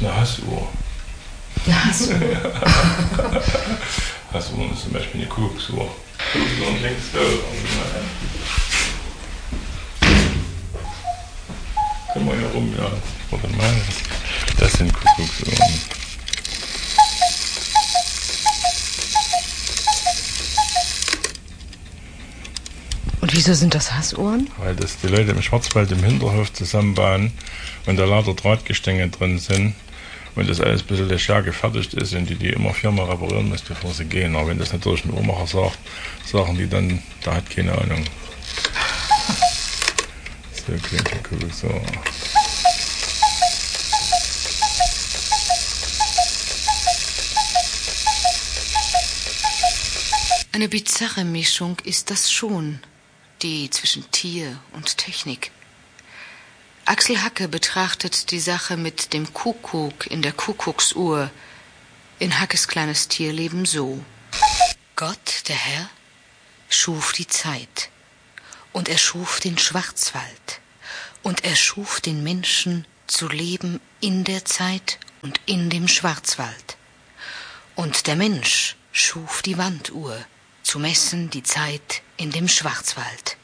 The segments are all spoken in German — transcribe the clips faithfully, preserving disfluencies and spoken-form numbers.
eine Hassuhr. Eine Hassuhr? Hassuhr ist zum Beispiel eine Kuckucksuhr. So und links so. Können wir hier rum, ja. Warte mal, das sind Kuckucksuhren. Und wieso sind das Hassuhren? Weil das die Leute im Schwarzwald im Hinterhof zusammenbauen und da lauter Drahtgestänge drin sind und das alles ein bisschen leger gefertigt ist und die die immer viermal reparieren müssen, bevor sie gehen. Aber wenn das natürlich ein Uhrmacher sagt, sagen die dann, der hat keine Ahnung. So klingt die Kuckucksuhr. Eine bizarre Mischung ist das schon, die zwischen Tier und Technik. Axel Hacke betrachtet die Sache mit dem Kuckuck in der Kuckucksuhr in Hackes kleines Tierleben so. Gott, der Herr, schuf die Zeit und er schuf den Schwarzwald und er schuf den Menschen zu leben in der Zeit und in dem Schwarzwald. Und der Mensch schuf die Wanduhr, zu messen die Zeit in dem Schwarzwald.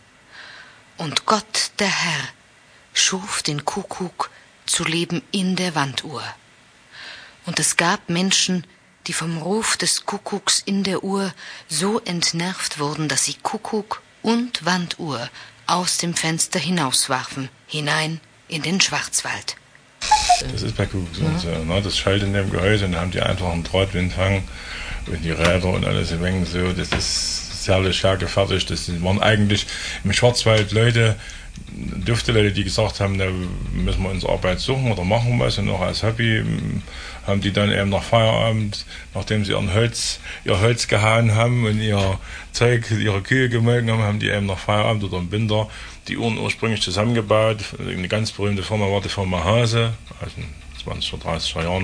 Und Gott, der Herr, schuf den Kuckuck zu leben in der Wanduhr. Und es gab Menschen, die vom Ruf des Kuckucks in der Uhr so entnervt wurden, dass sie Kuckuck und Wanduhr aus dem Fenster hinauswarfen, hinein in den Schwarzwald. Das ist bei Kuckucksuhren so, ne? Das schallt in dem Gehäuse und dann haben die einfach einen Drahtwindfang und die Räder und alles im Mengen so, das ist sehr leger gefertigt. Das waren eigentlich im Schwarzwald Leute, dürfte Leute, die gesagt haben, da müssen wir uns Arbeit suchen oder machen was und auch als Hobby haben die dann eben nach Feierabend, nachdem sie ihren Holz, ihr Holz gehauen haben und ihr Zeug, ihre Kühe gemolken haben, haben die eben nach Feierabend oder im Winter die Uhren ursprünglich zusammengebaut. Eine ganz berühmte Firma war die Firma Hase, also in zwanzig oder dreißiger Jahren.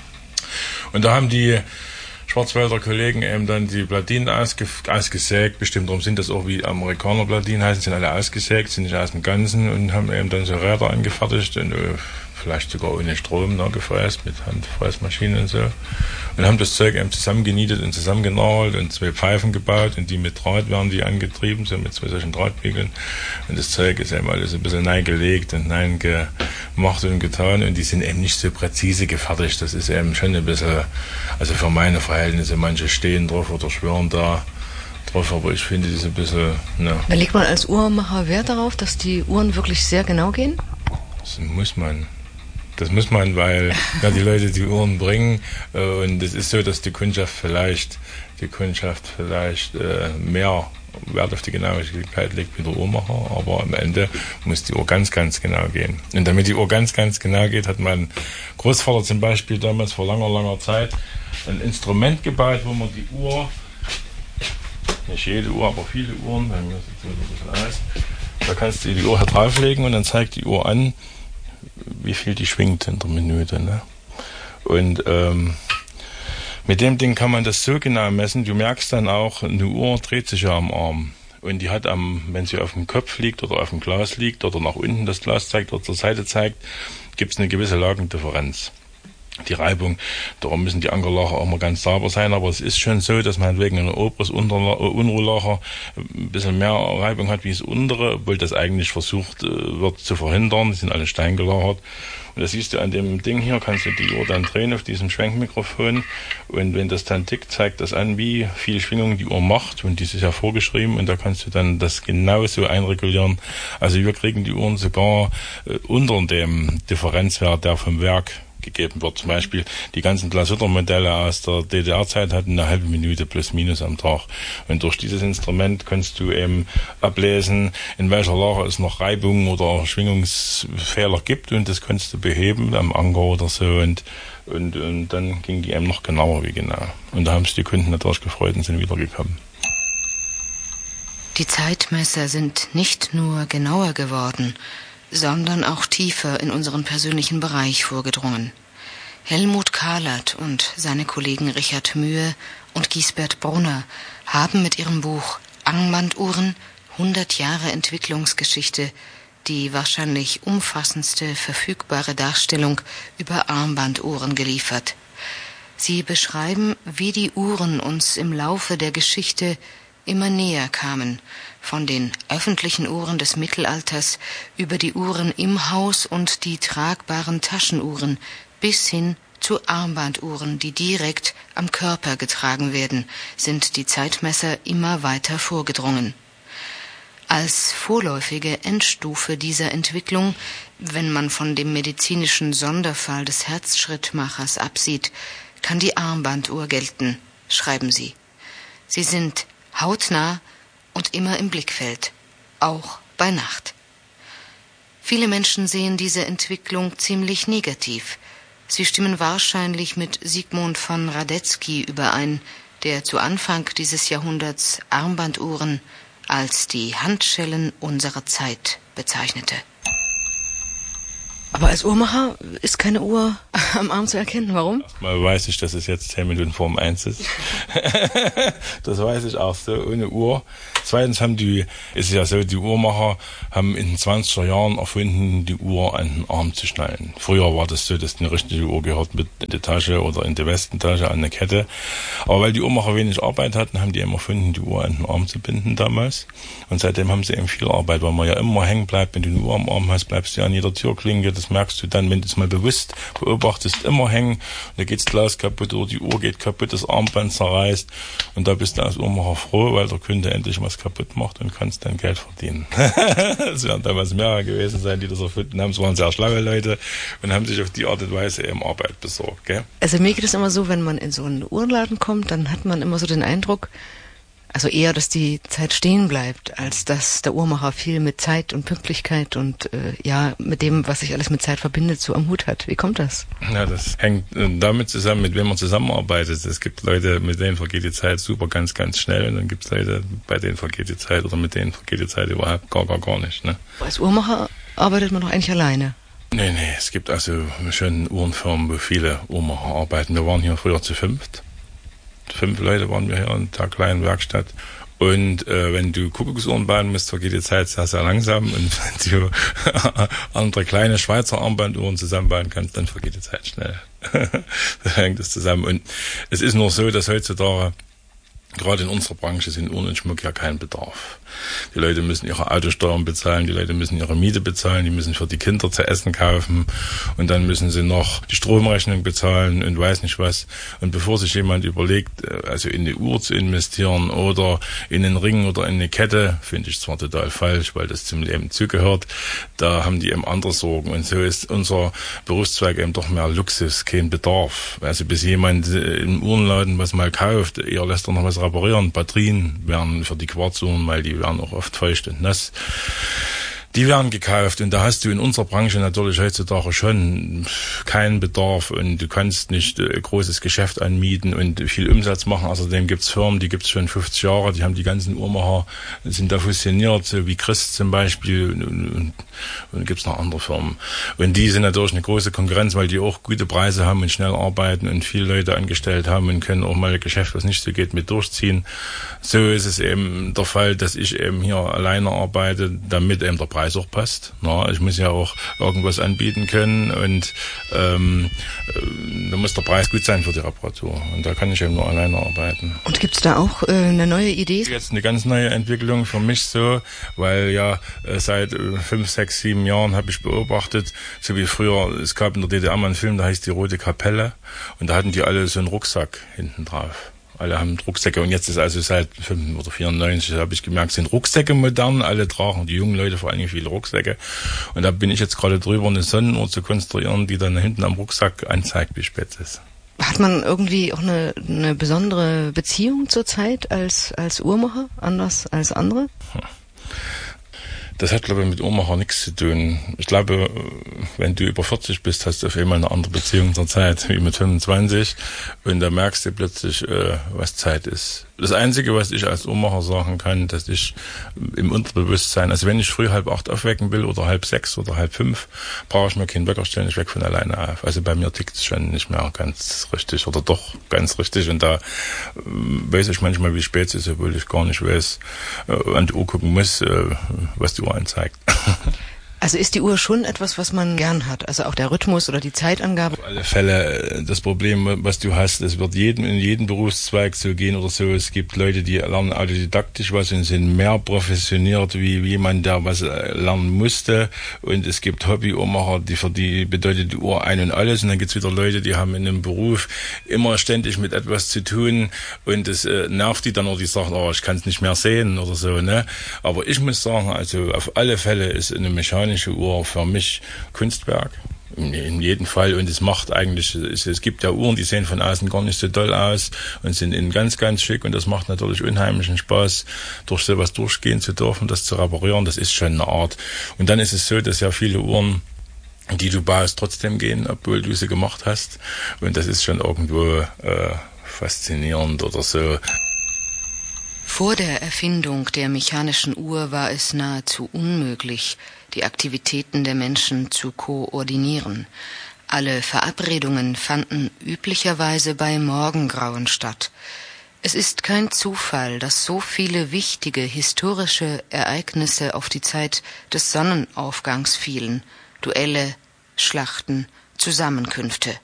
Und da haben die Schwarzwälder Kollegen eben dann die Platinen ausge, ausgesägt, bestimmt darum sind das auch wie Amerikaner Platinen heißen, sind alle ausgesägt, sind nicht aus dem Ganzen und haben eben dann so Räder angefertigt und äh, vielleicht sogar ohne Strom ne, gefräst, mit Handfräsmaschinen und so. Und haben das Zeug eben zusammengenietet und zusammengenagelt und zwei Pfeifen gebaut und die mit Draht werden die angetrieben, so mit zwei solchen Drahtbügeln. Und das Zeug ist eben alles ein bisschen neigelegt und nein gemacht und getan und die sind eben nicht so präzise gefertigt. Das ist eben schon ein bisschen, also für meine Verhältnisse, manche stehen drauf oder schwören da drauf, aber ich finde das ein bisschen, ne. Da legt man als Uhrmacher Wert darauf, dass die Uhren wirklich sehr genau gehen? Das muss man. Das muss man, weil ja, die Leute die Uhren bringen äh, und es ist so, dass die Kundschaft vielleicht, die Kundschaft vielleicht äh, mehr Wert auf die Genauigkeit legt wie der Uhrmacher, aber am Ende muss die Uhr ganz, ganz genau gehen. Und damit die Uhr ganz, ganz genau geht, hat mein Großvater zum Beispiel damals vor langer, langer Zeit ein Instrument gebaut, wo man die Uhr, nicht jede Uhr, aber viele Uhren, bei mir sieht es ein bisschen aus, da kannst du die Uhr hier drauflegen und dann zeigt die Uhr an, wie viel die schwingt in der Minute. Ne? Und ähm, mit dem Ding kann man das so genau messen, du merkst dann auch, eine Uhr dreht sich ja am Arm. Und die hat am, wenn sie auf dem Kopf liegt oder auf dem Glas liegt oder nach unten das Glas zeigt oder zur Seite zeigt, gibt es eine gewisse Lagendifferenz. Die Reibung, darum müssen die Ankerlacher auch mal ganz sauber sein, aber es ist schon so, dass man wegen einer oberes Unruhlacher ein bisschen mehr Reibung hat wie das untere, obwohl das eigentlich versucht wird zu verhindern. Die sind alle steingelagert. Und das siehst du an dem Ding hier, kannst du die Uhr dann drehen auf diesem Schwenkmikrofon und wenn das dann tickt, zeigt das an, wie viel Schwingung die Uhr macht und dies ist ja vorgeschrieben und da kannst du dann das genauso einregulieren. Also wir kriegen die Uhren sogar äh, unter dem Differenzwert, der vom Werk gegeben wird. Zum Beispiel die ganzen Glasutter-Modelle aus der D D R-Zeit hatten eine halbe Minute plus minus am Tag. Und durch dieses Instrument kannst du eben ablesen, in welcher Lage es noch Reibung oder Schwingungsfehler gibt und das kannst du beheben am Anker oder so und, und, und dann ging die eben noch genauer wie genau. Und da haben sich die Kunden natürlich gefreut und sind wiedergekommen. Die Zeitmesser sind nicht nur genauer geworden, sondern auch tiefer in unseren persönlichen Bereich vorgedrungen. Helmut Kahlert und seine Kollegen Richard Mühe und Giesbert Brunner haben mit ihrem Buch Armbanduhren, hundert Jahre Entwicklungsgeschichte die wahrscheinlich umfassendste verfügbare Darstellung über Armbanduhren geliefert. Sie beschreiben, wie die Uhren uns im Laufe der Geschichte immer näher kamen, von den öffentlichen Uhren des Mittelalters über die Uhren im Haus und die tragbaren Taschenuhren bis hin zu Armbanduhren, die direkt am Körper getragen werden, sind die Zeitmesser immer weiter vorgedrungen. Als vorläufige Endstufe dieser Entwicklung, wenn man von dem medizinischen Sonderfall des Herzschrittmachers absieht, kann die Armbanduhr gelten, schreiben sie. Sie sind hautnah und immer im Blickfeld, auch bei Nacht. Viele Menschen sehen diese Entwicklung ziemlich negativ. Sie stimmen wahrscheinlich mit Sigmund von Radetzky überein, der zu Anfang dieses Jahrhunderts Armbanduhren als die Handschellen unserer Zeit bezeichnete. Aber als Uhrmacher ist keine Uhr am Arm zu erkennen. Warum? Erstmal weiß ich, dass es jetzt zehn Minuten vorm eins ist. Das weiß ich auch so, ohne Uhr. Zweitens haben die, ist es ja so, die Uhrmacher haben in den zwanziger Jahren erfunden, die Uhr an den Arm zu schnallen. Früher war das so, dass eine richtige Uhr gehört mit in die Tasche oder in die Westentasche an eine Kette. Aber weil die Uhrmacher wenig Arbeit hatten, haben die eben erfunden, die Uhr an den Arm zu binden damals. Und seitdem haben sie eben viel Arbeit, weil man ja immer hängen bleibt. Wenn du eine Uhr am Arm hast, bleibst du ja an jeder Türklinke. Das merkst du dann, wenn du es mal bewusst beobachtest, immer hängen. Und da geht das Glas kaputt oder die Uhr geht kaputt, das Armband zerreißt. Und da bist du als Uhrmacher froh, weil der Kunde endlich was kaputt macht und kannst dann Geld verdienen. Es werden damals mehrere gewesen sein, die das erfunden haben. Es waren sehr schlaue Leute und haben sich auf die Art und Weise eben Arbeit besorgt. Gell? Also mir geht es immer so, wenn man in so einen Uhrenladen kommt, dann hat man immer so den Eindruck, also eher, dass die Zeit stehen bleibt, als dass der Uhrmacher viel mit Zeit und Pünktlichkeit und äh, ja, mit dem, was sich alles mit Zeit verbindet, so am Hut hat. Wie kommt das? Ja, das hängt damit zusammen, mit wem man zusammenarbeitet. Es gibt Leute, mit denen vergeht die Zeit super ganz, ganz schnell und dann gibt es Leute, bei denen vergeht die Zeit oder mit denen vergeht die Zeit überhaupt gar, gar, gar nicht. Ne? Als Uhrmacher arbeitet man doch eigentlich alleine. Nee, nee, es gibt also schon Uhrenfirmen, wo viele Uhrmacher arbeiten. Wir waren hier früher zu fünft. Fünf Leute waren wir hier in der kleinen Werkstatt. Und äh, wenn du Kuckucksuhren bauen musst, vergeht die Zeit sehr, sehr langsam. Und wenn du andere kleine Schweizer Armbanduhren zusammenbauen kannst, dann vergeht die Zeit schnell. Da hängt das zusammen. Und es ist nur so, dass heutzutage, gerade in unserer Branche, sind Uhren und Schmuck ja kein Bedarf. Die Leute müssen ihre Autosteuern bezahlen, die Leute müssen ihre Miete bezahlen, die müssen für die Kinder zu essen kaufen und dann müssen sie noch die Stromrechnung bezahlen und weiß nicht was. Und bevor sich jemand überlegt, also in eine Uhr zu investieren oder in einen Ring oder in eine Kette, finde ich zwar total falsch, weil das zum Leben zugehört, da haben die eben andere Sorgen. Und so ist unser Berufszweig eben doch mehr Luxus, kein Bedarf. Also bis jemand im Uhrenladen was mal kauft, eher lässt er noch was reparieren. Batterien werden für die Quarzuhren, weil die werden auch oft feucht und nass. Die werden gekauft und da hast du in unserer Branche natürlich heutzutage schon keinen Bedarf und du kannst nicht äh, großes Geschäft anmieten und viel Umsatz machen. Außerdem gibt's Firmen, die gibt's schon fünfzig Jahre, die haben die ganzen Uhrmacher, sind da fusioniert, so wie Christ zum Beispiel und, und, und gibt's noch andere Firmen. Und die sind natürlich eine große Konkurrenz, weil die auch gute Preise haben und schnell arbeiten und viele Leute angestellt haben und können auch mal ein Geschäft, was nicht so geht, mit durchziehen. So ist es eben der Fall, dass ich eben hier alleine arbeite, damit eben der Preis auch passt. Na, ich muss ja auch irgendwas anbieten können und ähm, äh, da muss der Preis gut sein für die Reparatur. Und da kann ich eben nur alleine arbeiten. Und gibt's da auch äh, eine neue Idee? Jetzt eine ganz neue Entwicklung für mich so, weil ja äh, seit äh, fünf, sechs, sieben Jahren habe ich beobachtet, so wie früher, es gab in der D D R mal einen Film, der heißt Die Rote Kapelle und da hatten die alle so einen Rucksack hinten drauf. Alle haben Rucksäcke und jetzt ist also seit fünf oder vierundneunzig, habe ich gemerkt, sind Rucksäcke modern, alle tragen, die jungen Leute vor allem viele Rucksäcke. Und da bin ich jetzt gerade drüber, eine Sonnenuhr zu konstruieren, die dann hinten am Rucksack anzeigt, wie spät es ist. Hat man irgendwie auch eine, eine besondere Beziehung zur Zeit als, als Uhrmacher, anders als andere? Hm. Das hat, glaube ich, mit Uhrmacher nichts zu tun. Ich glaube, wenn du über vierzig bist, hast du auf einmal eine andere Beziehung zur Zeit, wie mit fünfundzwanzig. Und da merkst du plötzlich, äh, was Zeit ist. Das Einzige, was ich als Uhrmacher sagen kann, dass ich im Unterbewusstsein, also wenn ich früh halb acht aufwecken will oder halb sechs oder halb fünf, brauche ich mir keinen Wecker stellen, ich weck von alleine auf. Also bei mir tickt es schon nicht mehr ganz richtig oder doch ganz richtig. Und da äh, weiß ich manchmal, wie spät es ist, obwohl ich gar nicht weiß, äh, an die Uhr gucken muss, äh, was die Uhr anzeigt. Also ist die Uhr schon etwas, was man gern hat? Also auch der Rhythmus oder die Zeitangabe? Auf alle Fälle das Problem, was du hast, es wird jedem in jedem Berufszweig so gehen oder so. Es gibt Leute, die lernen autodidaktisch was und sind mehr professioniert wie jemand, der was lernen musste. Und es gibt Hobbyuhrmacher, die für die bedeutet die Uhr ein und alles. Und dann gibt es wieder Leute, die haben in einem Beruf immer ständig mit etwas zu tun und das äh, nervt die dann, oder die sagen, oh, ich kann es nicht mehr sehen oder so, ne? Aber ich muss sagen, also auf alle Fälle ist eine mechanische Uhr für mich Kunstwerk. In jedem Fall. Und es macht eigentlich, es, es gibt ja Uhren, die sehen von außen gar nicht so doll aus und sind innen ganz, ganz schick. Und das macht natürlich unheimlichen Spaß, durch sowas durchgehen zu dürfen, das zu reparieren. Das ist schon eine Art. Und dann ist es so, dass ja viele Uhren, die du baust, trotzdem gehen, obwohl du sie gemacht hast. Und das ist schon irgendwo äh, faszinierend oder so. Vor der Erfindung der mechanischen Uhr war es nahezu unmöglich, die Aktivitäten der Menschen zu koordinieren. Alle Verabredungen fanden üblicherweise bei Morgengrauen statt. Es ist kein Zufall, dass so viele wichtige historische Ereignisse auf die Zeit des Sonnenaufgangs fielen: Duelle, Schlachten, Zusammenkünfte.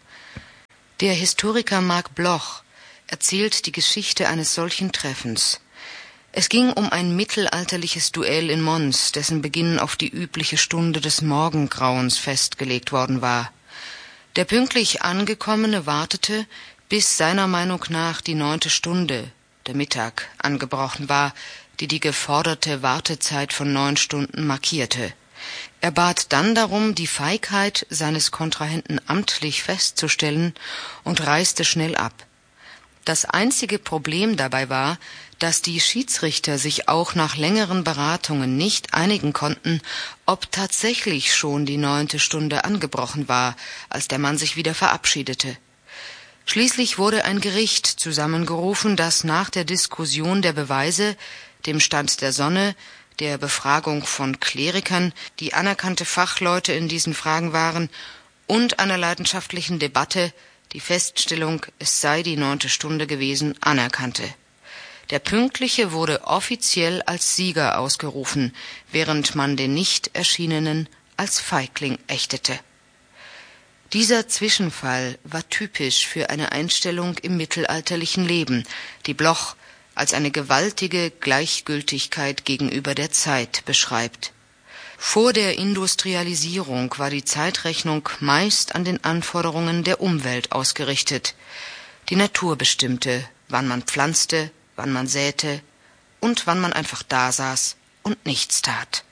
Der Historiker Marc Bloch erzählt die Geschichte eines solchen Treffens. Es ging um ein mittelalterliches Duell in Mons, dessen Beginn auf die übliche Stunde des Morgengrauens festgelegt worden war. Der pünktlich Angekommene wartete, bis seiner Meinung nach die neunte Stunde, der Mittag, angebrochen war, die die geforderte Wartezeit von neun Stunden markierte. Er bat dann darum, die Feigheit seines Kontrahenten amtlich festzustellen, und reiste schnell ab. Das einzige Problem dabei war, dass die Schiedsrichter sich auch nach längeren Beratungen nicht einigen konnten, ob tatsächlich schon die neunte Stunde angebrochen war, als der Mann sich wieder verabschiedete. Schließlich wurde ein Gericht zusammengerufen, das nach der Diskussion der Beweise, dem Stand der Sonne, der Befragung von Klerikern, die anerkannte Fachleute in diesen Fragen waren, und einer leidenschaftlichen Debatte die Feststellung, es sei die neunte Stunde gewesen, anerkannte. Der Pünktliche wurde offiziell als Sieger ausgerufen, während man den nicht erschienenen als Feigling ächtete. Dieser Zwischenfall war typisch für eine Einstellung im mittelalterlichen Leben, die Bloch als eine gewaltige Gleichgültigkeit gegenüber der Zeit beschreibt. Vor der Industrialisierung war die Zeitrechnung meist an den Anforderungen der Umwelt ausgerichtet. Die Natur bestimmte, wann man pflanzte, wann man säte und wann man einfach dasaß und nichts tat.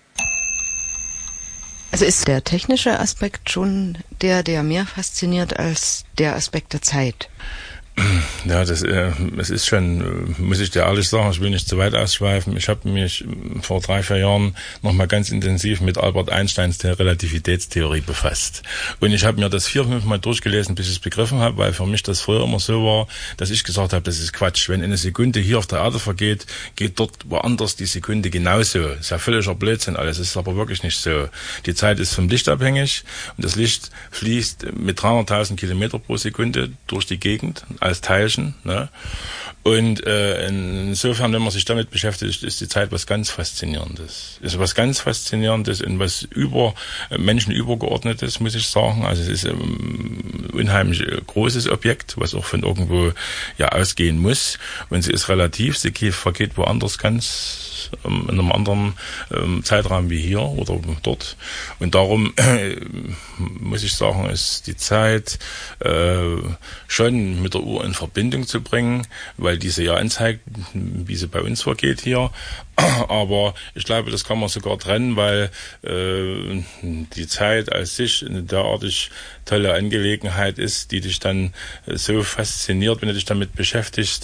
Also ist der technische Aspekt schon der, der mehr fasziniert als der Aspekt der Zeit? Ja, das, äh, es ist schon, muss ich dir ehrlich sagen, ich will nicht zu weit ausschweifen. Ich habe mich vor drei, vier Jahren nochmal ganz intensiv mit Albert Einsteins der Relativitätstheorie befasst. Und ich habe mir das vier, fünf Mal durchgelesen, bis ich es begriffen habe, weil für mich das früher immer so war, dass ich gesagt habe, das ist Quatsch. Wenn eine Sekunde hier auf der Erde vergeht, geht dort woanders die Sekunde genauso. Das ist ja völliger Blödsinn alles. Das ist aber wirklich nicht so. Die Zeit ist vom Licht abhängig und das Licht fließt mit dreihunderttausend Kilometer pro Sekunde durch die Gegend als Teilchen, ne? Und äh, insofern, wenn man sich damit beschäftigt, ist die Zeit was ganz Faszinierendes. Ist was ganz Faszinierendes und was über äh, Menschen übergeordnetes, muss ich sagen. Also es ist ein ähm, unheimlich großes Objekt, was auch von irgendwo ja ausgehen muss. Und sie ist relativ, sie vergeht woanders ganz ähm, in einem anderen ähm, Zeitraum wie hier oder dort. Und darum äh, muss ich sagen, ist die Zeit äh, schon mit der Uhr in Verbindung zu bringen, weil diese ja anzeigt, wie sie bei uns vergeht hier. Aber ich glaube, das kann man sogar trennen, weil äh, die Zeit als sich eine derartig tolle Angelegenheit ist, die dich dann so fasziniert, wenn du dich damit beschäftigst.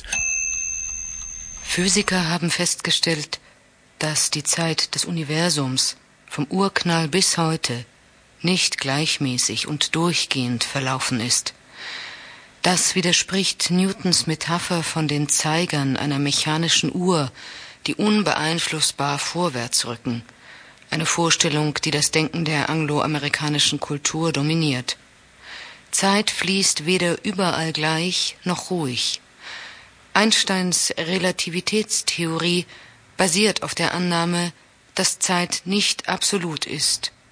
Physiker haben festgestellt, dass die Zeit des Universums vom Urknall bis heute nicht gleichmäßig und durchgehend verlaufen ist. Das widerspricht Newtons Metapher von den Zeigern einer mechanischen Uhr, die unbeeinflussbar vorwärts rücken. Eine Vorstellung, die das Denken der angloamerikanischen Kultur dominiert. Zeit fließt weder überall gleich noch ruhig. Einsteins Relativitätstheorie basiert auf der Annahme, dass Zeit nicht absolut ist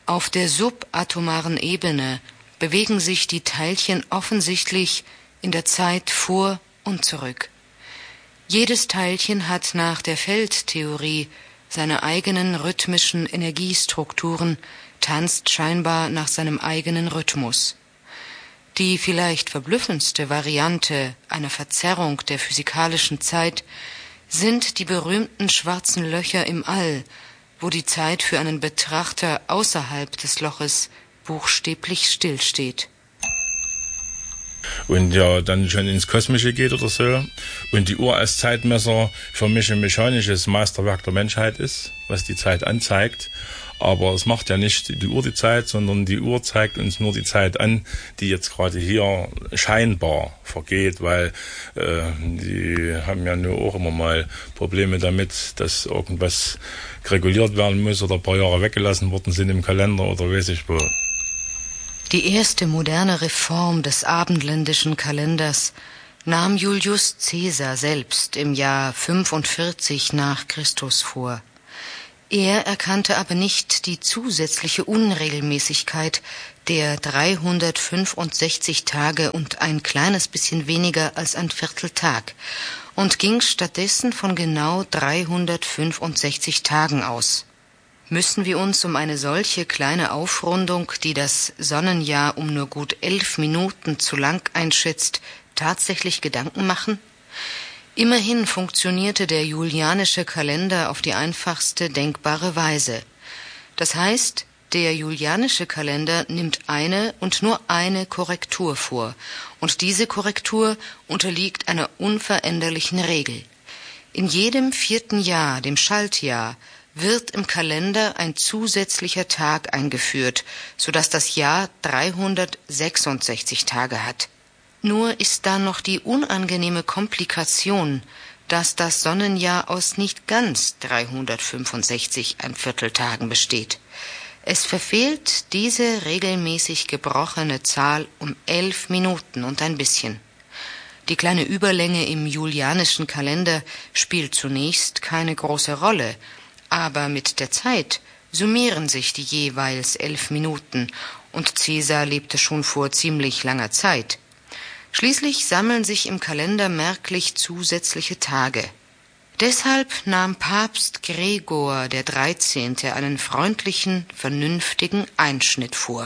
Auf der subatomaren Ebene bewegen sich die Teilchen offensichtlich in der Zeit vor und zurück. Jedes Teilchen hat nach der Feldtheorie seine eigenen rhythmischen Energiestrukturen, tanzt scheinbar nach seinem eigenen Rhythmus. Die vielleicht verblüffendste Variante einer Verzerrung der physikalischen Zeit sind die berühmten schwarzen Löcher im All, wo die Zeit für einen Betrachter außerhalb des Loches buchstäblich stillsteht. Und ja, dann schon ins Kosmische geht oder so. Und die Uhr als Zeitmesser für mich ein mechanisches Meisterwerk der Menschheit ist, was die Zeit anzeigt. Aber es macht ja nicht die Uhr die Zeit, sondern die Uhr zeigt uns nur die Zeit an, die jetzt gerade hier scheinbar vergeht, weil äh, die haben ja nur auch immer mal Probleme damit, dass irgendwas reguliert werden muss oder ein paar Jahre weggelassen worden sind im Kalender oder weiß ich wo. Die erste moderne Reform des abendländischen Kalenders nahm Julius Caesar selbst im Jahr fünfundvierzig nach Christus vor. Er erkannte aber nicht die zusätzliche Unregelmäßigkeit der dreihundertfünfundsechzig Tage und ein kleines bisschen weniger als ein Vierteltag und ging stattdessen von genau dreihundertfünfundsechzig Tagen aus. Müssen wir uns um eine solche kleine Aufrundung, die das Sonnenjahr um nur gut elf Minuten zu lang einschätzt, tatsächlich Gedanken machen? Immerhin funktionierte der julianische Kalender auf die einfachste denkbare Weise. Das heißt, der julianische Kalender nimmt eine und nur eine Korrektur vor, und diese Korrektur unterliegt einer unveränderlichen Regel. In jedem vierten Jahr, dem Schaltjahr, wird im Kalender ein zusätzlicher Tag eingeführt, sodass das Jahr dreihundertsechsundsechzig Tage hat. Nur ist da noch die unangenehme Komplikation, dass das Sonnenjahr aus nicht ganz dreihundertfünfundsechzig ein Vierteltagen besteht. Es verfehlt diese regelmäßig gebrochene Zahl um elf Minuten und ein bisschen. Die kleine Überlänge im julianischen Kalender spielt zunächst keine große Rolle, aber mit der Zeit summieren sich die jeweils elf Minuten, und Caesar lebte schon vor ziemlich langer Zeit. Schließlich sammeln sich im Kalender merklich zusätzliche Tage. Deshalb nahm Papst Gregor der Dreizehnte einen freundlichen, vernünftigen Einschnitt vor.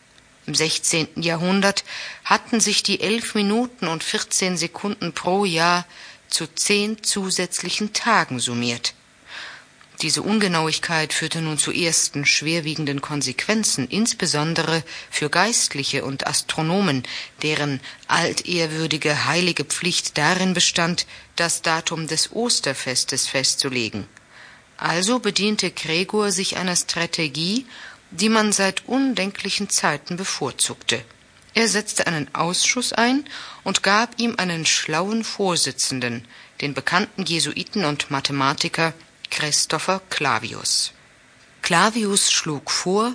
Im sechzehnten Jahrhundert hatten sich die elf Minuten und vierzehn Sekunden pro Jahr zu zehn zusätzlichen Tagen summiert. Diese Ungenauigkeit führte nun zu ersten schwerwiegenden Konsequenzen, insbesondere für Geistliche und Astronomen, deren altehrwürdige heilige Pflicht darin bestand, das Datum des Osterfestes festzulegen. Also bediente Gregor sich einer Strategie, die man seit undenklichen Zeiten bevorzugte. Er setzte einen Ausschuss ein und gab ihm einen schlauen Vorsitzenden, den bekannten Jesuiten und Mathematiker Christopher Clavius. Clavius schlug vor,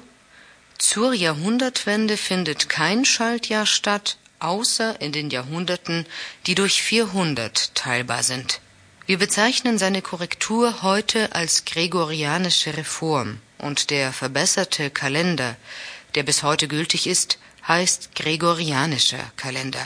zur Jahrhundertwende findet kein Schaltjahr statt, außer in den Jahrhunderten, die durch vierhundert teilbar sind. Wir bezeichnen seine Korrektur heute als gregorianische Reform, und der verbesserte Kalender, der bis heute gültig ist, heißt gregorianischer Kalender.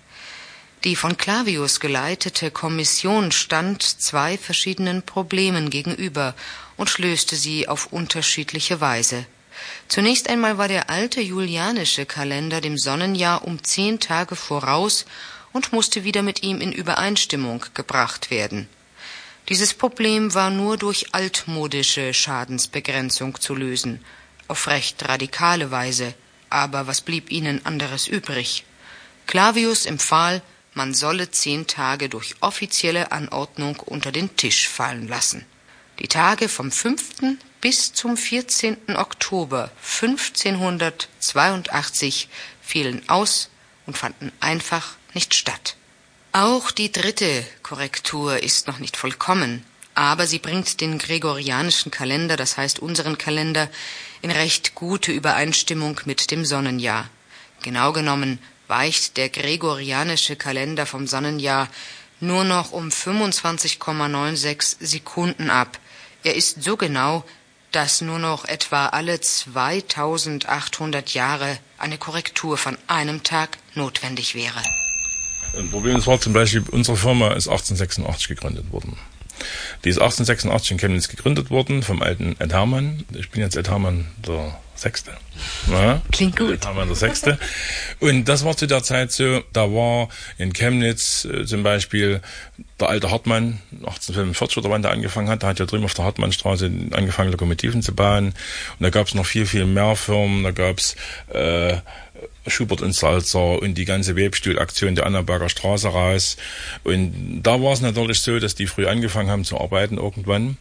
Die von Clavius geleitete Kommission stand zwei verschiedenen Problemen gegenüber und löste sie auf unterschiedliche Weise. Zunächst einmal war der alte julianische Kalender dem Sonnenjahr um zehn Tage voraus und musste wieder mit ihm in Übereinstimmung gebracht werden. Dieses Problem war nur durch altmodische Schadensbegrenzung zu lösen, auf recht radikale Weise, aber was blieb ihnen anderes übrig? Clavius empfahl, man solle zehn Tage durch offizielle Anordnung unter den Tisch fallen lassen. Die Tage vom fünften bis zum vierzehnten Oktober fünfzehnhundertzweiundachtzig fielen aus und fanden einfach nicht statt. Auch die dritte Korrektur ist noch nicht vollkommen, aber sie bringt den gregorianischen Kalender, das heißt unseren Kalender, in recht gute Übereinstimmung mit dem Sonnenjahr. Genau genommen weicht der gregorianische Kalender vom Sonnenjahr nur noch um fünfundzwanzig Komma sechsundneunzig Sekunden ab. Er ist so genau, dass nur noch etwa alle zweitausendachthundert Jahre eine Korrektur von einem Tag notwendig wäre. Ein Problem ist, war zum Beispiel, unsere Firma ist achtzehnhundertsechsundachtzig gegründet worden. Die ist achtzehnhundertsechsundachtzig in Chemnitz gegründet worden vom alten Ed Hermann. Ich bin jetzt Ed Hermann der Sechste. Ja, klingt gut. Ed Hermann der Sechste. Und das war zu der Zeit so, da war in Chemnitz äh, zum Beispiel der alte Hartmann, achtzehnhundertfünfundvierzig oder wann der angefangen hat, der hat ja drüben auf der Hartmannstraße angefangen, Lokomotiven zu bauen. Und da gab es noch viel, viel mehr Firmen. Da gab es äh, Schubert und Salzer und die ganze Webstuhlaktion der Annaberger Straße raus. Und da war es natürlich so, dass die früh angefangen haben zu arbeiten irgendwann.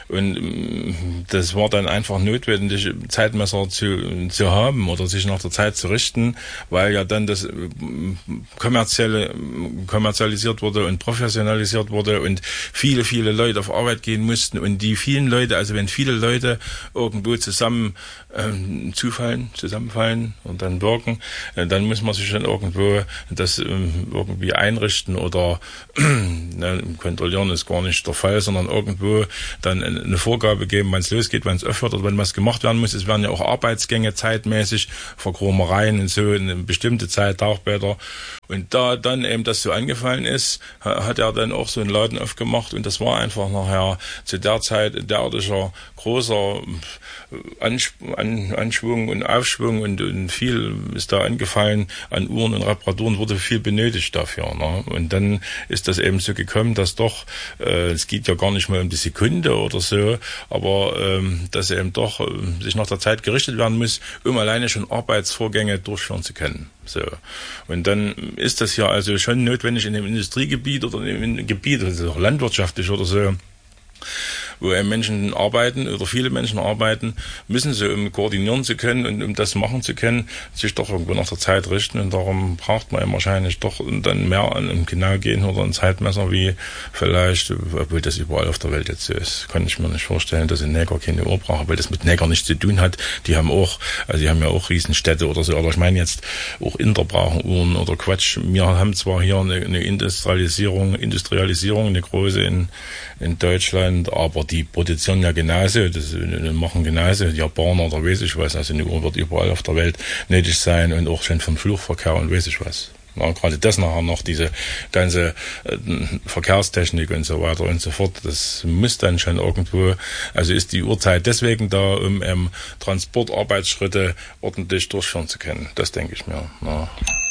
Und das war dann einfach notwendig, Zeitmesser zu, zu haben oder sich nach der Zeit zu richten, weil ja dann das kommerzielle, kommerzialisiert wurde und professionalisiert wurde und viele, viele Leute auf Arbeit gehen mussten. Und die vielen Leute, also wenn viele Leute irgendwo zusammen ähm, zufallen, zusammenfallen und dann wirken, dann muss man sich schon irgendwo das ähm, irgendwie einrichten oder ne, kontrollieren ist gar nicht der Fall, sondern irgendwo dann eine Vorgabe geben, wann es losgeht, wann es aufhört oder wenn was gemacht werden muss. Es werden ja auch Arbeitsgänge zeitmäßig, Verchromereien und so, eine bestimmte Zeit, Tauchbäder. Und da dann eben das so angefallen ist, hat er dann auch so einen Laden aufgemacht und das war einfach nachher zu der Zeit ein derartiger großer Anschwung und Aufschwung und, und viel ist da angefallen an Uhren und Reparaturen, wurde viel benötigt dafür. Ne? Und dann ist das eben so gekommen, dass doch, äh, es geht ja gar nicht mal um die Sekunde oder so, aber ähm, dass eben doch äh, sich nach der Zeit gerichtet werden muss, um alleine schon Arbeitsvorgänge durchführen zu können. So. Und dann ist das ja also schon notwendig in einem Industriegebiet oder in einem Gebiet, also auch landwirtschaftlich oder so, wo Menschen arbeiten oder viele Menschen arbeiten, müssen sie, um koordinieren zu können und um das machen zu können, sich doch irgendwo nach der Zeit richten und darum braucht man ja wahrscheinlich doch dann mehr an einem Genau gehen oder ein Zeitmesser wie vielleicht, obwohl das überall auf der Welt jetzt so ist, kann ich mir nicht vorstellen, dass ein Neger keine Uhr braucht, weil das mit Neger nichts zu tun hat. Die haben auch, also die haben ja auch Riesenstädte oder so, aber ich meine jetzt auch Inder brauchen Uhren oder Quatsch. Wir haben zwar hier eine, eine Industrialisierung, Industrialisierung, eine große in, in Deutschland, aber die produzieren ja genauso, das machen genauso, die Japaner oder weiß ich was, also eine Uhr wird überall auf der Welt nötig sein und auch schon vom Flugverkehr und weiß ich was. Ja, gerade das nachher noch, diese ganze äh, Verkehrstechnik und so weiter und so fort, das muss dann schon irgendwo, also ist die Uhrzeit deswegen da, um ähm, Transportarbeitsschritte ordentlich durchführen zu können, das denke ich mir. Ja.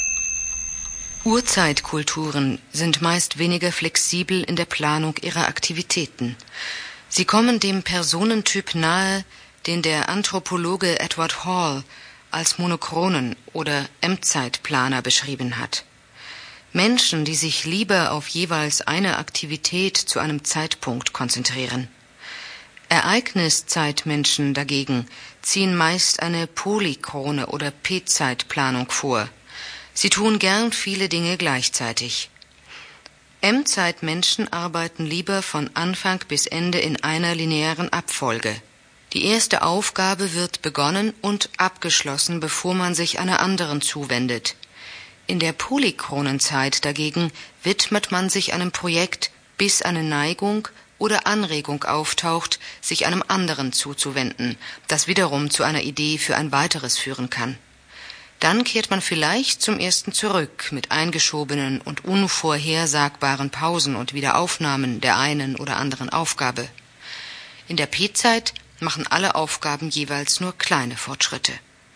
Urzeitkulturen sind meist weniger flexibel in der Planung ihrer Aktivitäten. Sie kommen dem Personentyp nahe, den der Anthropologe Edward Hall als monochronen oder Endzeitplaner beschrieben hat. Menschen, die sich lieber auf jeweils eine Aktivität zu einem Zeitpunkt konzentrieren. Ereigniszeitmenschen dagegen ziehen meist eine polychrone oder P-Zeitplanung vor. Sie tun gern viele Dinge gleichzeitig. M-Zeitmenschen arbeiten lieber von Anfang bis Ende in einer linearen Abfolge. Die erste Aufgabe wird begonnen und abgeschlossen, bevor man sich einer anderen zuwendet. In der polychronen Zeit dagegen widmet man sich einem Projekt, bis eine Neigung oder Anregung auftaucht, sich einem anderen zuzuwenden, das wiederum zu einer Idee für ein weiteres führen kann. Dann kehrt man vielleicht zum ersten zurück mit eingeschobenen und unvorhersagbaren Pausen und Wiederaufnahmen der einen oder anderen Aufgabe. In der P-Zeit machen alle Aufgaben jeweils nur kleine Fortschritte.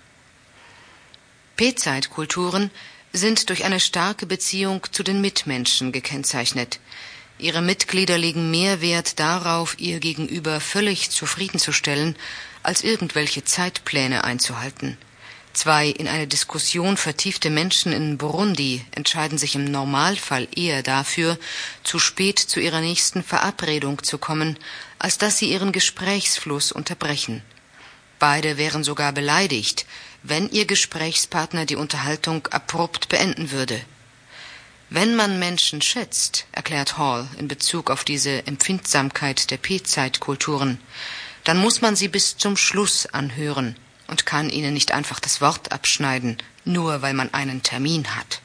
P-Zeitkulturen sind durch eine starke Beziehung zu den Mitmenschen gekennzeichnet. Ihre Mitglieder legen mehr Wert darauf, ihr Gegenüber völlig zufriedenzustellen, als irgendwelche Zeitpläne einzuhalten. Zwei in eine Diskussion vertiefte Menschen in Burundi entscheiden sich im Normalfall eher dafür, zu spät zu ihrer nächsten Verabredung zu kommen, als dass sie ihren Gesprächsfluss unterbrechen. Beide wären sogar beleidigt, wenn ihr Gesprächspartner die Unterhaltung abrupt beenden würde. Wenn man Menschen schätzt, erklärt Hall in Bezug auf diese Empfindsamkeit der P-Zeitkulturen, dann muss man sie bis zum Schluss anhören und kann ihnen nicht einfach das Wort abschneiden, nur weil man einen Termin hat.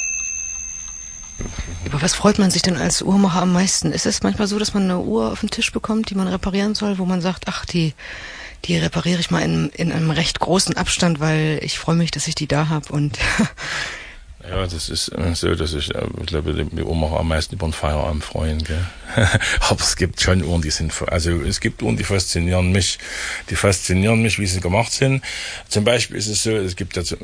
Über was freut man sich denn als Uhrmacher am meisten? Ist es manchmal so, dass man eine Uhr auf den Tisch bekommt, die man reparieren soll, wo man sagt, ach, die, Die repariere ich mal in, in einem recht großen Abstand, weil ich freue mich, dass ich die da habe und ja, das ist so, dass ich, ich glaube, die Uhrmacher am meisten über den Feierabend freuen, gell? Aber es gibt schon Uhren, die sind, also es gibt Uhren, die faszinieren mich, die faszinieren mich, wie sie gemacht sind. Zum Beispiel ist es so, es gibt jetzt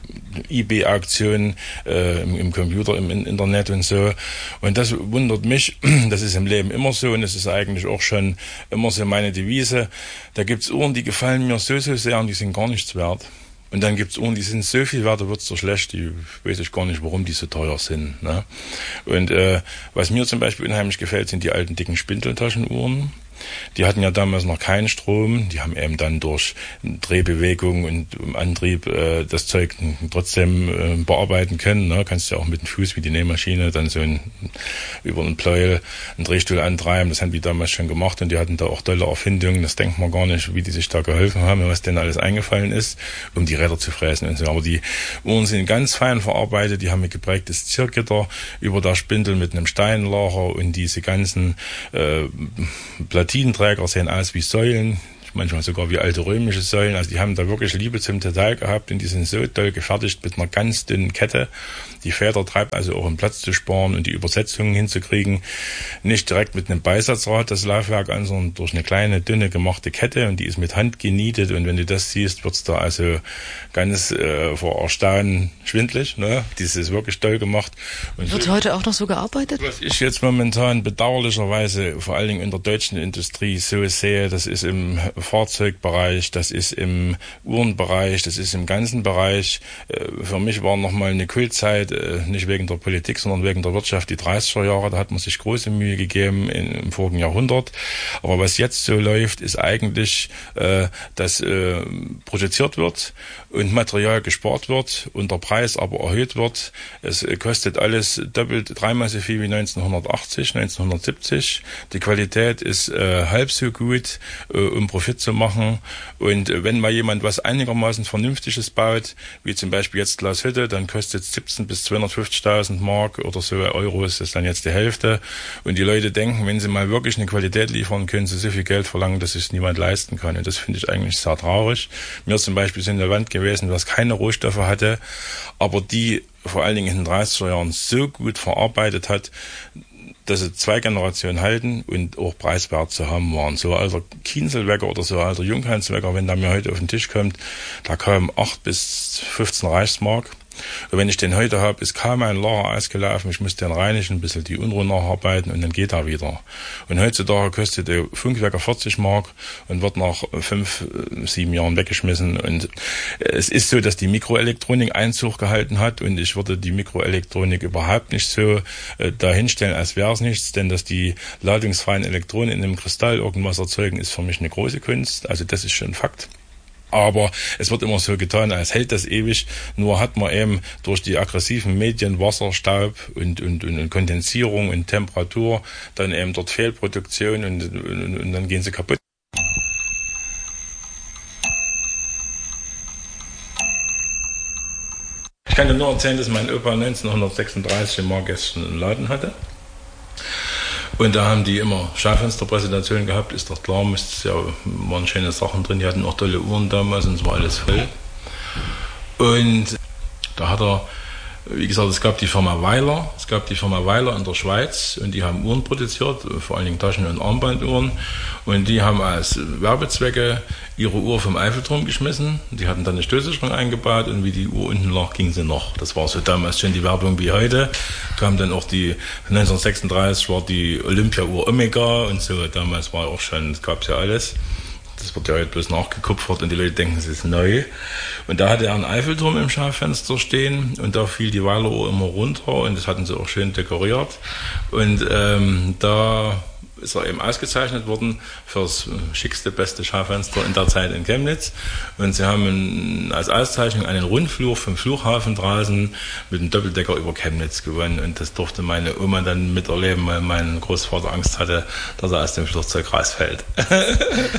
eBay-Auktionen äh, im, im Computer, im Internet und so. Und das wundert mich, das ist im Leben immer so und es ist eigentlich auch schon immer so meine Devise. Da gibt's Uhren, die gefallen mir so, so sehr und die sind gar nichts wert. Und dann gibt's Uhren, die sind so viel wert, da wird's so schlecht, die weiß ich gar nicht, warum die so teuer sind. Ne? Und äh, was mir zum Beispiel unheimlich gefällt, sind die alten dicken Spindeltaschenuhren. Die hatten ja damals noch keinen Strom, die haben eben dann durch Drehbewegung und Antrieb äh, das Zeug trotzdem äh, bearbeiten können. Ne? Kannst ja auch mit dem Fuß wie die Nähmaschine dann so ein, über einen Pleuel einen Drehstuhl antreiben. Das haben die damals schon gemacht und die hatten da auch tolle Erfindungen. Das denkt man gar nicht, wie die sich da geholfen haben, was denen alles eingefallen ist, um die Räder zu fräsen und so. Aber die Uhren sind ganz fein verarbeitet, die haben ein geprägtes Ziergitter über der Spindel mit einem Steinlager und diese ganzen äh, Platinenträger sehen aus wie Säulen, manchmal sogar wie alte römische Säulen. Also die haben da wirklich Liebe zum Detail gehabt und die sind so toll gefertigt mit einer ganz dünnen Kette. Die Feder treibt also auch, um Platz zu sparen und die Übersetzungen hinzukriegen. Nicht direkt mit einem Beisatzrad das Laufwerk an, sondern durch eine kleine, dünne gemachte Kette und die ist mit Hand genietet und wenn du das siehst, wird's da also ganz äh, vor Erstaunen schwindlig. Ne? Das ist wirklich toll gemacht. Und wird so, heute auch noch so gearbeitet? Was ich jetzt momentan bedauerlicherweise vor allen Dingen in der deutschen Industrie so sehe, das ist im Fahrzeugbereich, das ist im Uhrenbereich, das ist im ganzen Bereich. Für mich war nochmal eine Kultzeit, nicht wegen der Politik, sondern wegen der Wirtschaft, die dreißiger Jahre, da hat man sich große Mühe gegeben in, im vorigen Jahrhundert. Aber was jetzt so läuft, ist eigentlich, äh, dass äh, produziert wird und Material gespart wird und der Preis aber erhöht wird. Es äh, kostet alles doppelt, dreimal so viel wie neunzehnhundertachtzig, neunzehnhundertsiebzig. Die Qualität ist äh, halb so gut, äh, um Profit zu machen. Und äh, wenn mal jemand was einigermaßen Vernünftiges baut, wie zum Beispiel jetzt Glashütte, dann kostet es siebzehn bis zweihundertfünfzigtausend Mark oder so Euro, ist das dann jetzt die Hälfte. Und die Leute denken, wenn sie mal wirklich eine Qualität liefern, können sie so viel Geld verlangen, dass es niemand leisten kann. Und das finde ich eigentlich sehr traurig. Mir zum Beispiel sind eine Wand gewesen, was keine Rohstoffe hatte, aber die vor allen Dingen in den dreißiger Jahren so gut verarbeitet hat, dass sie zwei Generationen halten und auch preiswert zu haben waren. So ein alter Kienzelwecker oder so ein alter Junghanswecker, wenn der mir heute auf den Tisch kommt, da kamen acht bis fünfzehn Reichsmark. Und wenn ich den heute habe, ist kaum ein Lager ausgelaufen, ich muss den reinigen, ein bisschen die Unruhe nacharbeiten und dann geht er wieder. Und heutzutage kostet der Funkwecker vierzig Mark und wird nach fünf, sieben Jahren weggeschmissen. Und es ist so, dass die Mikroelektronik Einzug gehalten hat und ich würde die Mikroelektronik überhaupt nicht so äh, dahinstellen, als wäre es nichts, denn dass die ladungsfreien Elektronen in einem Kristall irgendwas erzeugen, ist für mich eine große Kunst. Also das ist schon Fakt. Aber es wird immer so getan, als hält das ewig. Nur hat man eben durch die aggressiven Medien Wasser, Staub und, und, und Kondensierung und Temperatur dann eben dort Fehlproduktion und, und, und dann gehen sie kaputt. Ich kann dir nur erzählen, dass mein Opa neunzehnhundertsechsunddreißig im Margästen einen Laden hatte. Und da haben die immer Schaufensterpräsentationen gehabt, ist doch klar, ja, waren schöne Sachen drin, die hatten auch tolle Uhren damals und es war alles voll. Und da hat er, wie gesagt, es gab die Firma Weiler, es gab die Firma Weiler in der Schweiz und die haben Uhren produziert, vor allen Dingen Taschen- und Armbanduhren. Und die haben als Werbezwecke ihre Uhr vom Eiffelturm geschmissen. Die hatten dann eine Stößsicherung eingebaut und wie die Uhr unten lag, ging sie noch. Das war so damals schon die Werbung wie heute. Kam dann auch die, neunzehnhundertsechsunddreißig war die Olympia-Uhr Omega und so. Damals war auch schon, das gab's ja alles. Das wird ja heute bloß nachgekupfert und die Leute denken, es ist neu. Und da hatte er einen Eiffelturm im Schaufenster stehen und da fiel die Weileruhr immer runter und das hatten sie auch schön dekoriert. Und ähm, da ist er eben ausgezeichnet worden für das schickste, beste Schaufenster in der Zeit in Chemnitz. Und sie haben als Auszeichnung einen Rundflug vom Flughafen draußen mit einem Doppeldecker über Chemnitz gewonnen. Und das durfte meine Oma dann miterleben, weil mein Großvater Angst hatte, dass er aus dem Flugzeug rausfällt.